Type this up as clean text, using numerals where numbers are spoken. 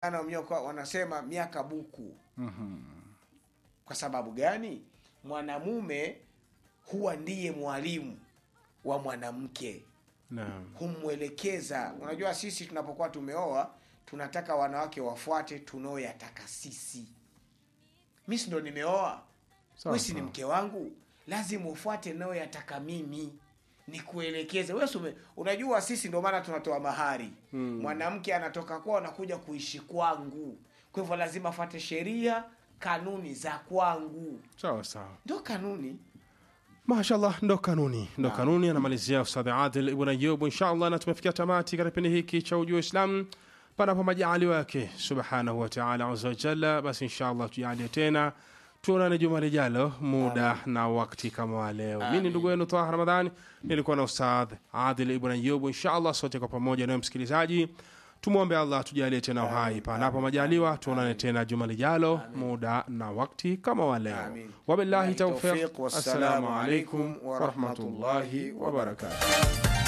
mnyoka wanasema miaka buku. Kwa sababu gani? Mwanamume huwa ndiye mwalimu wa mwanamke. Naam. Humwelekeza. Unajua sisi tunapokuwa tumeoa, tunataka wanawake wafuate tunaoyataka sisi. Mimi ndo nimeoa. Wewe si ni mke wangu, lazima ufuate nayoyataka mimi. Nikuelekeze. Wewe unajua sisi ndio maana tunatoa mahari. Mwanamke anatoka kwao anakuja kuishi kwangu. Kwa hivyo lazima afuate sheria, kanuni za kwangu. Sawa sawa. Ndio kanuni. Mashallah, ndo kanuni anamalizia Ustadh Adil Ibn Ayyub. Inshallah na tumefikia tamati katika kipindi hiki cha Ujue Islam panapo majaliwa yake subhanahu wa ta'ala azza wa jalla. Basi inshallah tujalie tena tuonane juma lijalo muda na wakati kama wa leo. Mimi ndugu yenu Taha Ramadhani, nilikuwa na Ustadh Adil Ibn Ayyub. Inshallah sote kwa pamoja na msikilizaji tumuombe Allah tujalie tena uhai panapo majaliwa, tuonane tena juma lijalo muda na wakati kama wa leo. Wabillahi tawfiq. Assalamu alaykum wa rahmatullahi wa barakatuh.